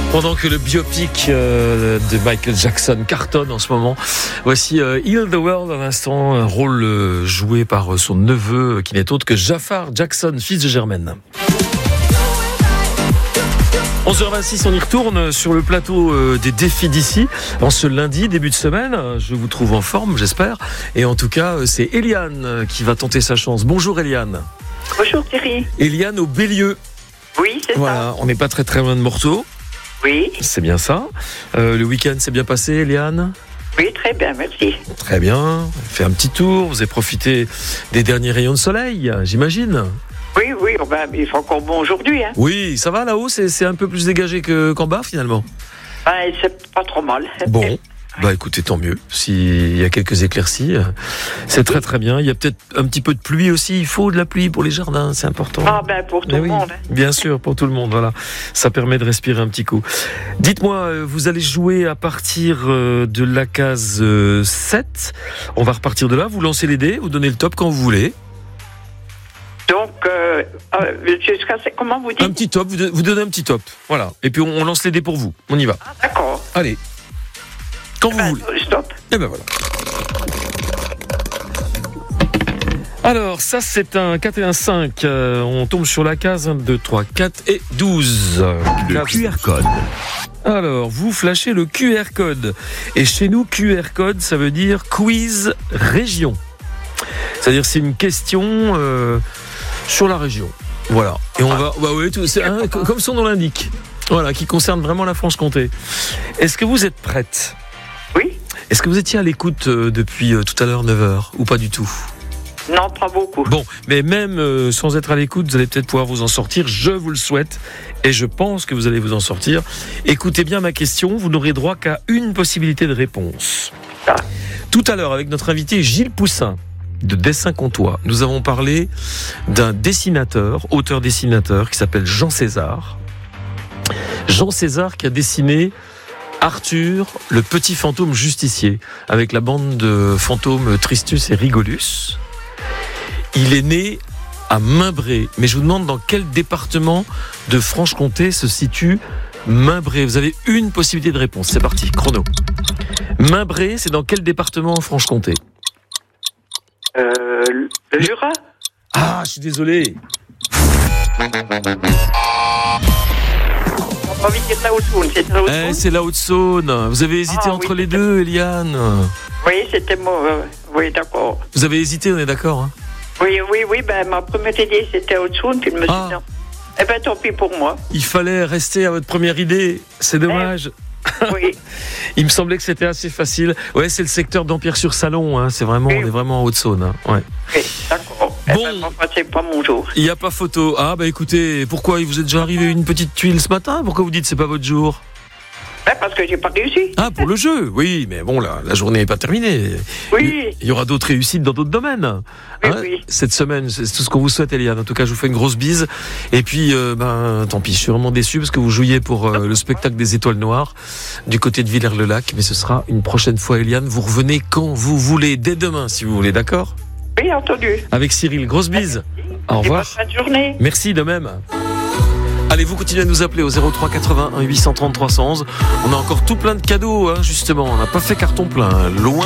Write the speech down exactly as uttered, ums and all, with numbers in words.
Pendant que le biopic euh, de Michael Jackson cartonne en ce moment, voici euh, Heal the World à l'instant, un rôle euh, joué par euh, son neveu, euh, qui n'est autre que Jafar Jackson, fils de Germaine. onze heures vingt-six, on y retourne sur le plateau euh, des défis d'ici. En ce lundi, début de semaine, je vous trouve en forme, j'espère. Et en tout cas, c'est Eliane qui va tenter sa chance. Bonjour Eliane. Bonjour Thierry. Eliane au Bélieu. Oui, c'est voilà, ça. On n'est pas très très loin de Morteau. Oui. C'est bien ça. Euh, le week-end s'est bien passé, Eliane ? Oui, très bien, merci. Très bien. Fait un petit tour. Vous avez profité des derniers rayons de soleil, j'imagine. Oui, oui, oh ben, il fait encore bon aujourd'hui. Hein. Oui, ça va là-haut, c'est, c'est un peu plus dégagé que, qu'en bas finalement. Ben, c'est pas trop mal. Bon, bah écoutez, tant mieux. S'il y a quelques éclaircies, c'est très très bien. Il y a peut-être un petit peu de pluie aussi. Il faut de la pluie pour les jardins, c'est important. Ah ben pour tout Mais le oui, monde. Hein. Bien sûr, pour tout le monde. Voilà, ça permet de respirer un petit coup. Dites-moi, vous allez jouer à partir de la case sept. On va repartir de là. Vous lancez les dés, vous donnez le top quand vous voulez. Donc, euh, euh, jusqu'à comment vous dites ? Un petit top, vous, de, vous donnez un petit top. Voilà. Et puis on, on lance les dés pour vous. On y va. Ah, d'accord. Allez. Quand vous ben, voulez. Stop. Et ben voilà. Alors, ça c'est un quatre et un cinq. Euh, on tombe sur la case un, deux, trois, quatre et douze. Le Q R code. Alors, vous flashez le Q R code. Et chez nous, Q R code, ça veut dire quiz région. C'est-à-dire c'est une question euh, sur la région. Voilà. Et on va, bah oui, tout, c'est hein, comme son nom l'indique. Voilà, qui concerne vraiment la Franche-Comté. Est-ce que vous êtes prête ? Oui. Est-ce que vous étiez à l'écoute euh, depuis euh, tout à l'heure neuf heures ou pas du tout ? Non, pas beaucoup. Bon, mais même euh, sans être à l'écoute, vous allez peut-être pouvoir vous en sortir. Je vous le souhaite et je pense que vous allez vous en sortir. Écoutez bien ma question, vous n'aurez droit qu'à une possibilité de réponse. Ah. Tout à l'heure, avec notre invité Gilles Poussin, de Dessin-Comtois, nous avons parlé d'un dessinateur, auteur-dessinateur, qui s'appelle Jean César. Jean César qui a dessiné Arthur, le petit fantôme justicier, avec la bande de fantômes Tristus et Rigolus. Il est né à Mainbré, mais je vous demande dans quel département de Franche-Comté se situe Mainbré. Vous avez une possibilité de réponse, c'est parti, chrono. Mainbré, c'est dans quel département en Franche-Comté ? Euh, le Jura ? Ah, je suis désolé. On va vite dire la Haute-Saône. C'est la Haute-Saône ? Eh, c'est la Haute-Saône. Vous avez hésité Ah, entre oui, les c'était... deux, Eliane. Oui, c'était moi. Euh, oui, d'accord. Vous avez hésité, on est d'accord hein ? Oui, oui, oui. Ben, ma première idée, c'était Haute-Saône. Puis je me suis Ah. dit non. Eh ben, tant pis pour moi. Il fallait rester à votre première idée. C'est dommage. Oui. Il me semblait que c'était assez facile. Ouais, c'est le secteur d'Empire-sur-Salon. Hein. C'est vraiment, Oui. on est vraiment en Haute-Saône. Hein. Ouais. Oui, d'accord. Eh Bon. ben, enfin, c'est pas mon jour. Il n'y a pas photo. Ah bah écoutez, pourquoi il vous est déjà arrivé une petite tuile ce matin ? Pourquoi vous dites que c'est pas votre jour ? Ben, parce que j'ai pas réussi. Ah, pour le jeu, oui, mais bon, la, la journée n'est pas terminée. Oui. Il y aura d'autres réussites dans d'autres domaines. Oui, Hein, oui. cette semaine, c'est tout ce qu'on vous souhaite, Eliane. En tout cas, je vous fais une grosse bise. Et puis, euh, ben, tant pis, je suis vraiment déçu parce que vous jouiez pour euh, le spectacle des Étoiles Noires du côté de Villers-le-Lac. Mais ce sera une prochaine fois, Eliane. Vous revenez quand vous voulez, dès demain, si vous voulez, d'accord ? Oui, entendu. Avec Cyril, grosse bise. Au revoir. Et bonne fin de journée. Merci de même. Allez, vous continuez à nous appeler au zéro trois quatre-vingt-un huit cent trente trois cent onze. On a encore tout plein de cadeaux, hein, justement. On n'a pas fait carton plein. Loin.